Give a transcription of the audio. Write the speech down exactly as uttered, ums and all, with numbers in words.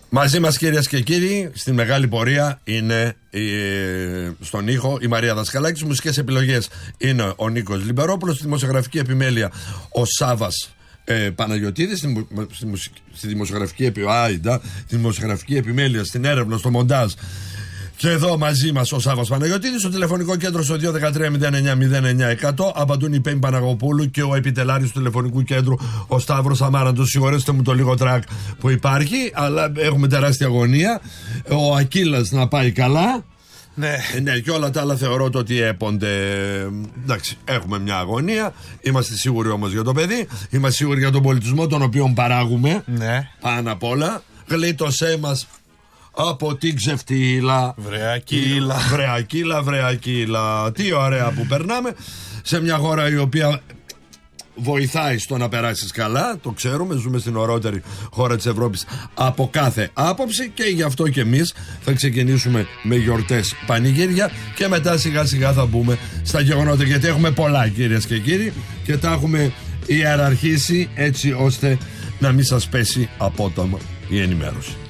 Μαζί μας, κυρίες και κύριοι, στην μεγάλη πορεία είναι η, στον ήχο η Μαρία Δασκαλάκη. Στις μουσικές επιλογές είναι ο Νίκος Λιμπερόπουλος. Στη δημοσιογραφική επιμέλεια ο Σάββας ε, Παναγιωτίδης. Στη, στη, στη, δημοσιογραφική, επι, άιντα, στη δημοσιογραφική επιμέλεια, στην έρευνα, στο μοντάζ. Και εδώ μαζί μας ο Σάββας Παναγιωτίδης. Στο τηλεφωνικό κέντρο στο δύο ένα τρία μηδέν εννιά μηδέν εννιά εκατό απαντούν η Πέμπη Παναγοπούλου και ο επιτελάριος του τηλεφωνικού κέντρου ο Σταύρος Αμάραντος. Συγχωρέστε μου το λίγο τρακ που υπάρχει, αλλά έχουμε τεράστια αγωνία. Ο Ακύλας να πάει καλά. Ναι. Ναι, και όλα τα άλλα θεωρώ το ότι έπονται. Εντάξει, έχουμε μια αγωνία. Είμαστε σίγουροι όμως για το παιδί. Είμαστε σίγουροι για τον πολιτισμό, τον οποίο παράγουμε. Ναι. Πάνω απ' όλα. Γλίτωσέ μας από την ξεφτύλα. Βρεακύλα. Βρεακύλα, βρεακύλα. Τι ωραία που περνάμε σε μια χώρα η οποία βοηθάει στο να περάσεις καλά. Το ξέρουμε, ζούμε στην ωραιότερη χώρα της Ευρώπης από κάθε άποψη. Και γι' αυτό και εμείς θα ξεκινήσουμε με γιορτές, πανηγύρια, και μετά σιγά σιγά θα μπούμε στα γεγονότα, γιατί έχουμε πολλά, κυρίες και κύριοι, και τα έχουμε ιεραρχήσει έτσι ώστε να μην σας πέσει απότομα η ενημέρωση.